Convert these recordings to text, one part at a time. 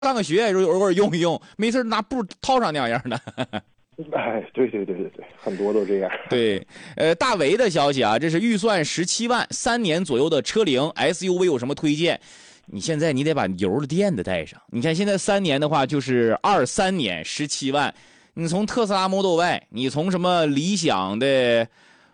上个学偶尔用一用，没事拿布套上那样的。 哎，对，很多都这样。 对，大为的消息啊，这是预算17万，3年左右的车龄 SUV 有什么推荐？你现在你得把油的电的带上。你看现在3年的话就是23年17万，你从特斯拉 Model Y， 你从什么理想的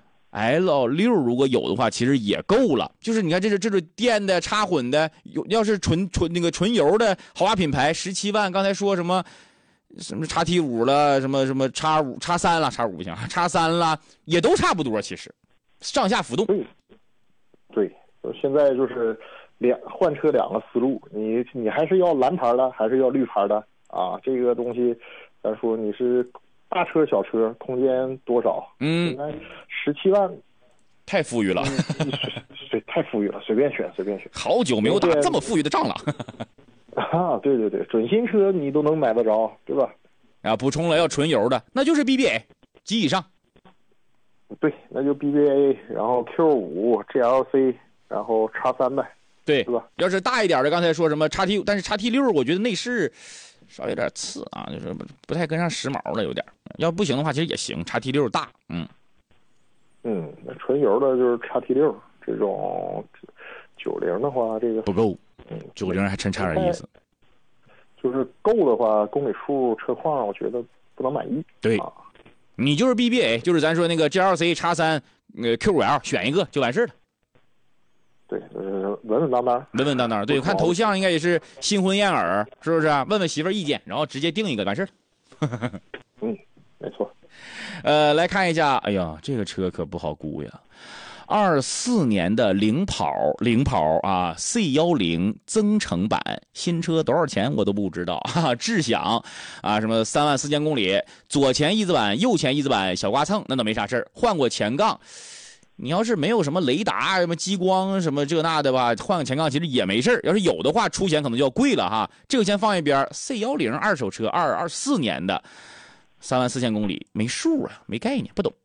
L6 如果有的话，其实也够了。就是你看这是电的插混的，要是纯油的豪华品牌17万，刚才说什么XT5 了，什么X5 X3了，X5不行，X3了，也都差不多，其实上下浮动。 对，现在就是换车两个思路，你还是要蓝牌的，还是要绿牌的啊？这个东西，咱说你是大车小车，空间多少？现在17万， 太富裕了， 太富裕了，随便选。 好久没有打这么富裕的仗了。 啊，对，准新车你都能买得着，对吧？ 啊，补充了要纯油的，那就是 BBA 及以上。 对，那就 BBA， 然后 Q5 GLC， 然后 X3呗。 对， 是吧？ 要是大一点的，刚才说什么 XT， 但是 XT6 我觉得内饰稍微有点次啊，就是不太跟上时髦了，有点。要不行的话，其实也行。XT6 大， 那纯油的就是 XT6， 这种90的话，这个不够，90还真差点意思。 就是够的话，公里数、车况，我觉得不能满意。 对，你就是 BBA， 就是咱说那个 GLC X3、Q5L 选一个就完事了。 对，稳当当。 对，我看头像应该也是新婚燕尔，是不是啊？问问媳妇儿意见，然后直接定一个完事儿。 没错。 来看一下，哎呀，这个车可不好估呀。24年的领跑啊 ，C10增程版新车多少钱我都不知道啊。智享啊，什么3万4千公里，左前翼子板，右前翼子板小刮蹭，那倒没啥事儿。换过前杠，你要是没有什么雷达、什么激光、什么这那的吧，换个前杠其实也没事儿。要是有的话，出钱可能就要贵了哈。这个先放一边。C10二手车，24年的，3万4千公里，没数啊，没概念，不懂。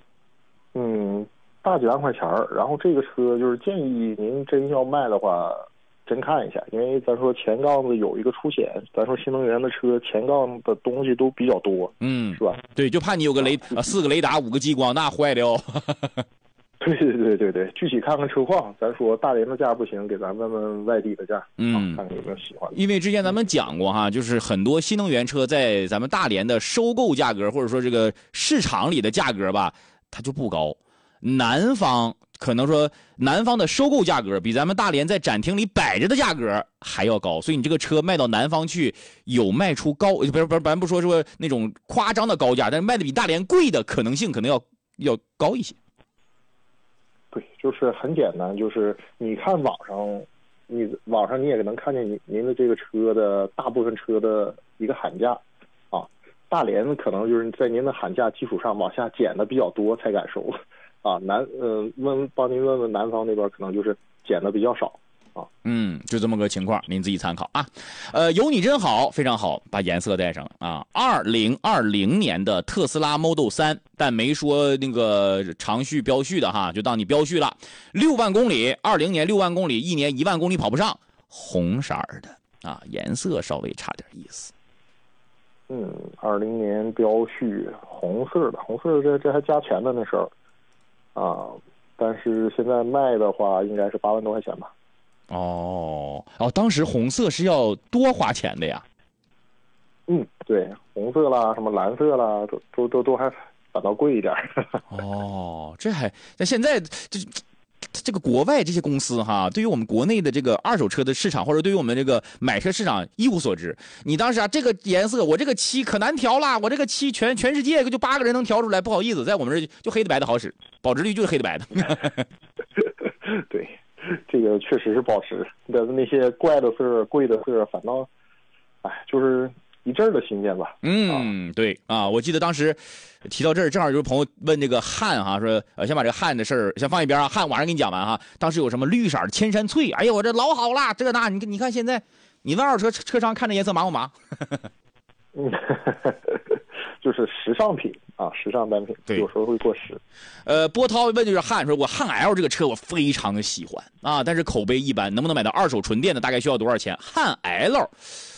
大几万块钱儿，然后这个车就是建议您真要卖的话，真看一下，因为咱说前杠子有一个出险，咱说新能源的车前杠的东西都比较多，是吧？ 对，就怕你有个4个雷达5个激光，那坏了哦。 对，具体看看车况，咱说大连的价不行，给咱问问外地的价，看看有没有喜欢的。 因为之前咱们讲过哈，就是很多新能源车在咱们大连的收购价格，或者说这个市场里的价格吧，它就不高。南方可能说南方的收购价格比咱们大连在展厅里摆着的价格还要高，所以你这个车卖到南方去，有卖出高，咱不说那种夸张的高价，但是卖的比大连贵的可能性可能要高一些。 对，就是很简单，就是你看网上你也能看见您的这个车的大部分车的一个喊价啊，大连可能就是在您的喊价基础上往下减的比较多才敢收。啊，帮您问问南方那边可能就是减的比较少啊。 就这么个情况，您自己参考啊。有你真好，非常好，把颜色带上了啊。2020年的特斯拉 Model 3，但没说那个长续标续的哈，就当你标续了。6万公里，20年6万公里，1年1万公里跑不上，红色的啊，颜色稍微差点意思。 20年标续红色的，这还加钱的那时候。但是现在卖的话应该是8万多块钱吧。 当时红色是要多花钱的呀。 对，红色啦，什么蓝色啦，都还反倒贵一点。 但现在这个国外这些公司哈，对于我们国内的这个二手车的市场，或者对于我们这个买车市场一无所知。你当时这个颜色，我这个漆可难调了，我这个漆全世界就8个人能调出来，不好意思，在我们这就黑的白的好使，保值率就是黑的白的。 对，这个确实是保值，但是那些怪的色、贵的色，反倒，就是一阵的新鲜吧。 对啊，我记得当时提到这儿，正好有朋友问这个汉哈，说先把这个汉的事儿先放一边啊，汉晚上给你讲完哈。当时有什么绿色的千山翠，哎呀，我这老好了，这个那你看现在，你问二手车商看这颜色麻不麻？ 就是时尚品啊，时尚单品，对，有时候会过时。 波涛问就是汉说，我汉 L 这个车我非常的喜欢啊，但是口碑一般，能不能买到二手纯电的？大概需要多少钱？汉 L。